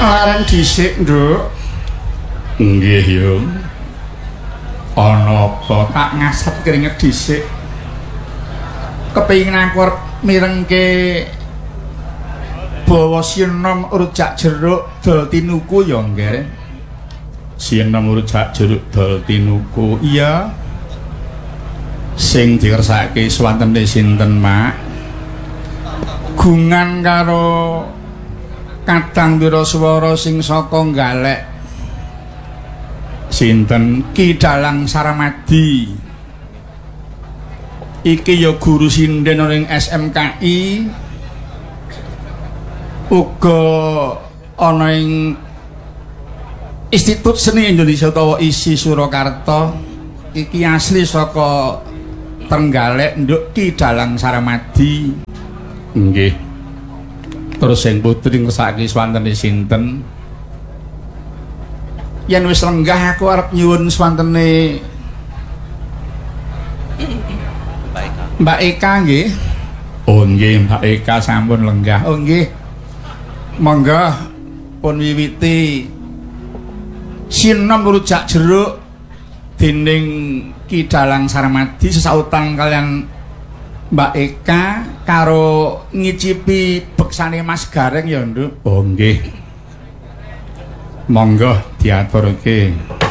Larang dhisik, Nduk. Nggih, yo. Ana apa tak ngasap keringet dhisik. Kepengin aku arep mirengke bawa sinom rujak jeruk dol tinuku ya, nggih. Sinom rujak jeruk dol tinuku. Iya. Sing dikersake swantene sinten, Mak? Gungan karo Kadang Wiraswara sing saka Galek. Sinten? Ki Dalang Saramadi. Iki ya guru sinden ning SMKI. Uga ana ing Institut Seni Indonesia utawa ISI Surakarta. Iki asli saka Trenggalek, Nduk. Ki Dalang Saramadi. Nggih. Terus sing putri ngersake swantene sinten? Yen wis lenggah aku arep nyuwun swantene Mbak Eka nggih. Oh nggih, Mbak Eka sampun lenggah. Oh nggih. Monggo pun wiwiti sinom rujak jeruk dening Ki Dalang Saramadi sesautan kalian Mbak Eka karo ngicipi beksane Mas Gareng ya, Nduk. Oh nggih. Monggo diaturke.